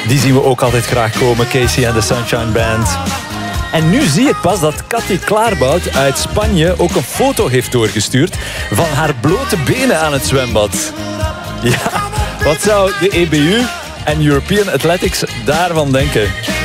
Die zien we ook altijd graag komen. Casey en de Sunshine Band. En nu zie ik pas dat Cathy Klaarbout uit Spanje ook een foto heeft doorgestuurd van haar blote benen aan het zwembad. Ja, wat zou de EBU en European Athletics daarvan denken?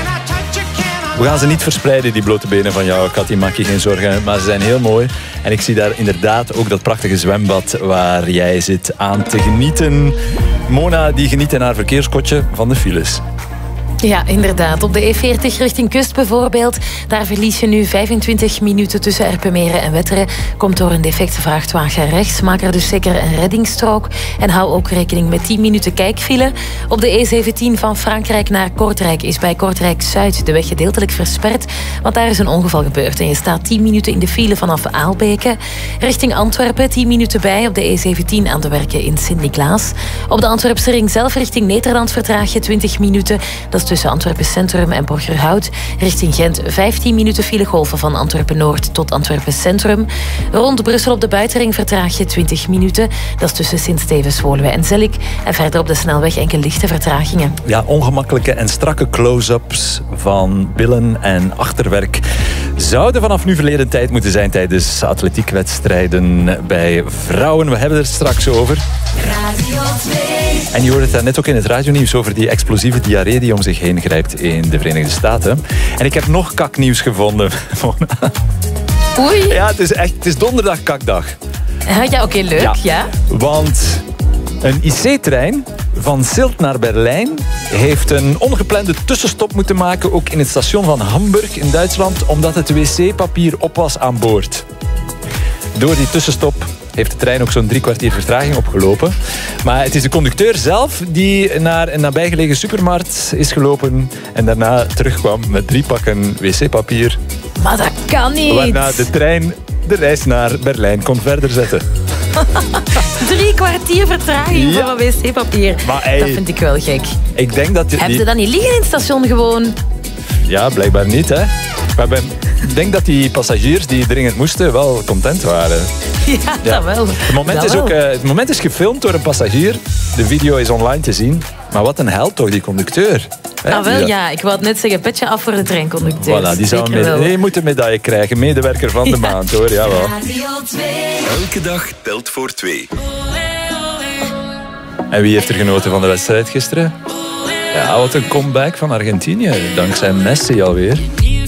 We gaan ze niet verspreiden, die blote benen van jou, Cathy, maak je geen zorgen. Maar ze zijn heel mooi. En ik zie daar inderdaad ook dat prachtige zwembad waar jij zit aan te genieten. Mona, die geniet in haar verkeerskotje van de files. Ja, inderdaad. Op de E40 richting Kust bijvoorbeeld. Daar verlies je nu 25 minuten tussen Erpenmeren en Wetteren. Komt door een defecte vrachtwagen rechts. Maak er dus zeker een reddingsstrook. En hou ook rekening met 10 minuten kijkfile. Op de E17 van Frankrijk naar Kortrijk is bij Kortrijk-Zuid de weg gedeeltelijk versperd. Want daar is een ongeval gebeurd. En je staat 10 minuten in de file vanaf Aalbeke. Richting Antwerpen 10 minuten bij op de E17 aan de werken in Sint-Niklaas. Op de Antwerpse ring zelf richting Nederland vertraag je 20 minuten. Dat is tussen Antwerpen Centrum en Borgerhout. Richting Gent 15 minuten filegolven van Antwerpen Noord tot Antwerpen Centrum. Rond Brussel op de buitenring vertraag je 20 minuten. Dat is tussen Sint-Stevens, Woluwe en Zellik. En verder op de snelweg enkele lichte vertragingen. Ja, ongemakkelijke en strakke close-ups van billen en achterwerk zouden vanaf nu verleden tijd moeten zijn tijdens atletiekwedstrijden bij vrouwen. We hebben het er straks over. Radio 2. En je hoorde het net ook in het radionieuws over die explosieve diarree die om zich heen grijpt in de Verenigde Staten. En ik heb nog kaknieuws gevonden. Oei. Ja, het is donderdag kakdag. Ja, oké, leuk. Ja. Want een IC-trein van Silt naar Berlijn heeft een ongeplande tussenstop moeten maken, ook in het station van Hamburg in Duitsland, omdat het wc-papier op was aan boord. Door die tussenstop heeft de trein ook zo'n 3 kwartier vertraging opgelopen. Maar het is de conducteur zelf die naar een nabijgelegen supermarkt is gelopen en daarna terugkwam met 3 pakken wc-papier. Maar dat kan niet. Waarna de trein de reis naar Berlijn kon verder zetten. 3 kwartier vertraging voor een wc-papier. Dat vind ik wel gek. Ik denk dat Hebben ze dat niet liggen in het station gewoon? Ja, blijkbaar niet, hè. Maar ik denk dat die passagiers die dringend moesten wel content waren. Ja, dat wel. Het moment is gefilmd door een passagier. De video is online te zien. Maar wat een held toch, die conducteur. Ja, ik wou het net zeggen, petje af voor de treinconducteur. Voilà, die zou moet een medaille krijgen. Medewerker van de maand, hoor. Jawel. Elke dag telt voor 2. En wie heeft er genoten van de wedstrijd gisteren? Ja, wat een comeback van Argentinië. Dankzij Messi alweer.